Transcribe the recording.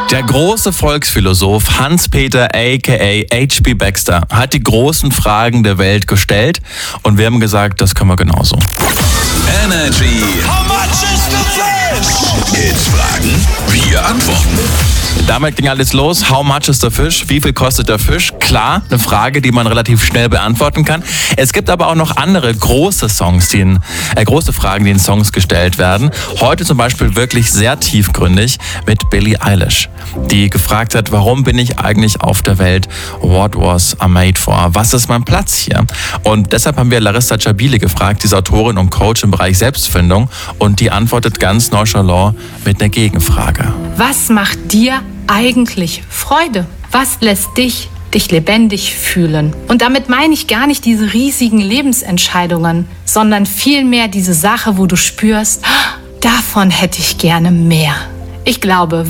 Der große Volksphilosoph Hans-Peter aka H.P. Baxter hat die großen Fragen der Welt gestellt und wir haben gesagt, das können wir genauso. Energy. How much is the fish? Hits fragen, wir antworten. Damit ging alles los. How much is the fish? Wie viel kostet der Fisch? Klar, eine Frage, die man relativ schnell beantworten kann. Es gibt aber auch noch andere große Songs, große Fragen, die in Songs gestellt werden. Heute zum Beispiel wirklich sehr tiefgründig mit Billie Eilish, die gefragt hat, warum bin ich eigentlich auf der Welt? What was I made for? Was ist mein Platz hier? Und deshalb haben wir Larissa Chabili gefragt, die ist Autorin und Coach im Bereich Selbstfindung, und die antwortet ganz nonchalant mit einer Gegenfrage. Was macht dir eigentlich Freude? Was lässt dich lebendig fühlen? Und damit meine ich gar nicht diese riesigen Lebensentscheidungen, sondern vielmehr diese Sache, wo du spürst, davon hätte ich gerne mehr. Ich glaube,